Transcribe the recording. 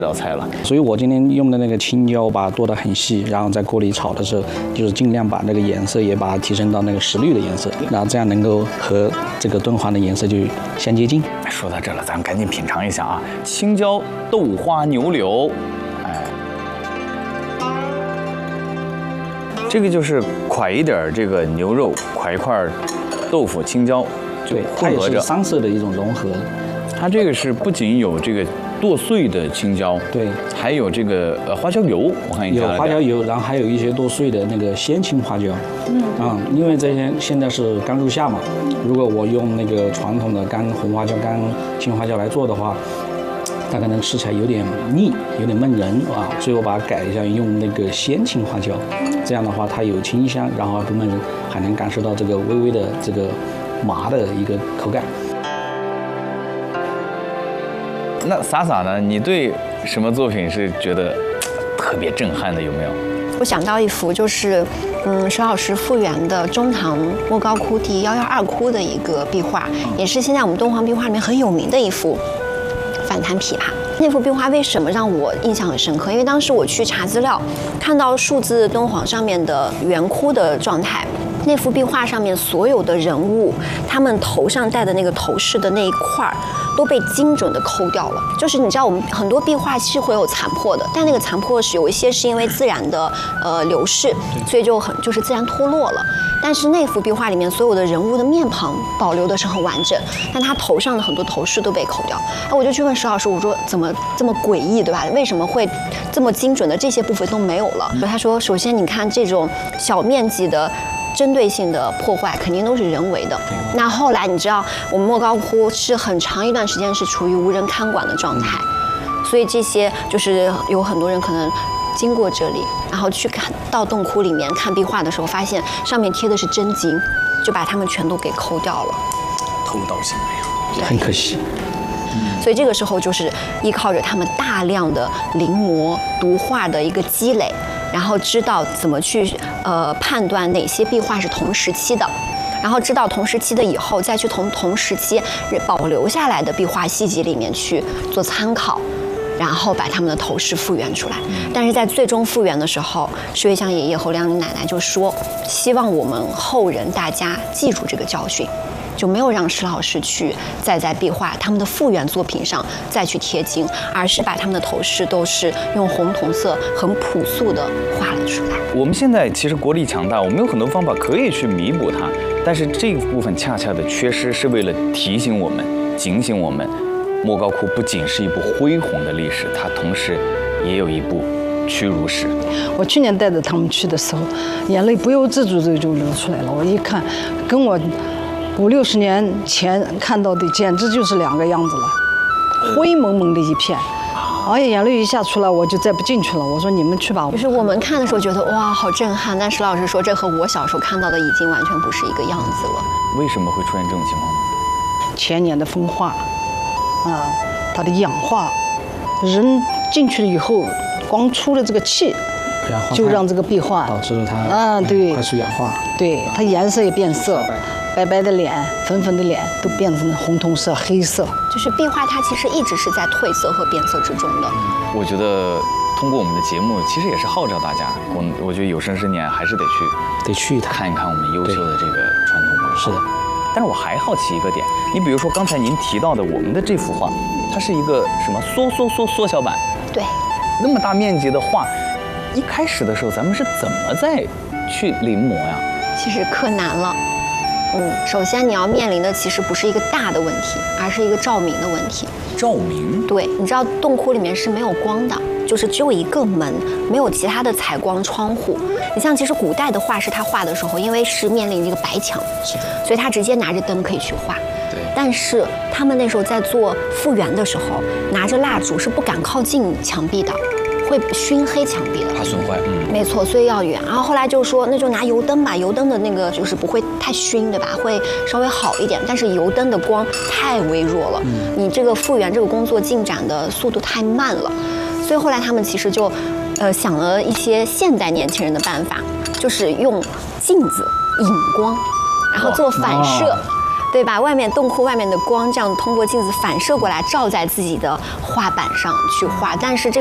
这道菜了。 所以我今天用的那个青椒把它剁得很细，然后在锅里炒的时候，就是尽量把那个颜色也把它提升到那个石绿的颜色，然后这样能够和这个敦煌的颜色就相接近。 说到这了，咱们赶紧品尝一下啊，青椒豆花牛柳，哎，这个就是蒯一点这个牛肉，蒯一块豆腐、青椒，就对，它也是混合着。 三色的一种融合。 它这个是不仅有这个剁碎的青椒， 对， 还有这个花椒油，我看你加有了点。 花椒油，然后还有一些剁碎的那个鲜青花椒。因为这些现在是刚入夏嘛，如果我用那个传统的干红花椒、干青花椒来做的话，它可能吃起来有点腻，有点闷人啊，所以我把它改一下，用那个鲜青花椒，这样的话它有清香，然后还不闷人，还能感受到这个微微的这个麻的一个口感。 那洒洒呢？你对什么作品是觉得特别震撼的？有没有？ 我想到一幅就是，石老师复原的中唐莫高窟第112窟的一个壁画，也是现在我们敦煌壁画里面很有名的一幅反弹琵琶。那幅壁画为什么让我印象很深刻？因为当时我去查资料，看到数字敦煌上面的圆窟的状态。那幅壁画上面所有的人物，他们头上戴的那个头饰的那一块儿，都被精准的抠掉了。就是你知道，我们很多壁画是会有残破的，但那个残破是有一些是因为自然的流逝，所以就是自然脱落了。但是那幅壁画里面所有的人物的面庞保留的是很完整，但他头上的很多头饰都被抠掉。哎，我就去问石老师，我说怎么这么诡异，对吧？为什么会这么精准的这些部分都没有了？他说，首先你看这种小面积的针对性的破坏肯定都是人为的。那后来你知道，我们莫高窟是很长一段时间是处于无人看管的状态，所以这些就是有很多人可能经过这里，然后去看到洞窟里面看壁画的时候，发现上面贴的是真金，就把它们全都给抠掉了， 偷盗行为啊！ 很可惜。 所以这个时候就是依靠着他们大量的临摹读画的一个积累，然后知道怎么去判断哪些壁画是同时期的，然后知道同时期的以后，再去从同时期保留下来的壁画细节里面去做参考，然后把他们的头饰复原出来。但是在最终复原的时候，石月香爷爷和梁玲奶奶就说，希望我们后人大家记住这个教训。就没有让石老师去再在壁画他们的复原作品上再去贴金，而是把他们的头饰都是用红铜色很朴素的画了出来。 我们现在其实国力强大，我们有很多方法可以去弥补它，但是这部分恰恰的缺失是为了提醒我们、警醒我们，莫高窟不仅是一部恢宏的历史，它同时也有一部屈辱史。 我去年带着他们去的时候，眼泪不由自主的就流出来了。我一看，跟我50、60年前看到的简直就是两个样子了，灰蒙蒙的一片。哎呀，眼泪一下出来，我就再不进去了。我说你们去吧。 就是我们看的时候觉得哇，好震撼，但石老师说这和我小时候看到的已经完全不是一个样子了。 为什么会出现这种情况呢？ 前年的风化，它的氧化，人进去了以后，光出了这个气，就让这个壁画导致了它对快速氧化， 对它颜色也变色。白白的脸、粉粉的脸都变成了红铜色、黑色， 就是壁画它其实一直是在褪色和变色之中的。 我觉得通过我们的节目，其实也是号召大家，我觉得有生之年还是得去看一看我们优秀的这个传统文化。 是的。 但是我还好奇一个点，你比如说刚才您提到的我们的这幅画，它是一个什么缩小版？ 对。 那么大面积的画，一开始的时候咱们是怎么在去临摹呀？ 其实可难了。首先你要面临的其实不是一个大的问题，而是一个照明的问题。 照明？ 对，你知道洞窟里面是没有光的，就是只有一个门，没有其他的采光窗户。你像其实古代的画师他画的时候，因为是面临一个白墙，所以他直接拿着灯可以去画。 对。 但是他们那时候在做复原的时候，拿着蜡烛是不敢靠近墙壁的。会熏黑墙壁的， 怕损坏。 没错，所以要远。然后后来就说，那就拿油灯吧，油灯的那个就是不会太熏，对吧？会稍微好一点。但是油灯的光太微弱了，你这个复原这个工作进展的速度太慢了。所以后来他们其实就，想了一些现代年轻人的办法，就是用镜子引光，然后做反射。 对吧？外面洞窟外面的光，这样通过镜子反射过来，照在自己的画板上去画。但是这